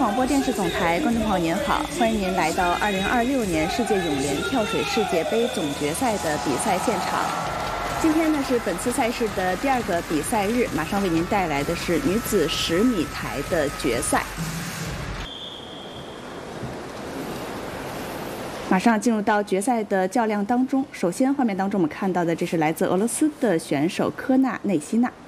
广播电视总台，观众朋友您好，欢迎您来到2026年世界泳联跳水世界杯总决赛的比赛现场。今天呢是本次赛事的第2个比赛日，马上为您带来的是女子10米台的决赛。马上进入到决赛的较量当中，首先画面当中我们看到的这是来自俄罗斯的选手科纳内西娜。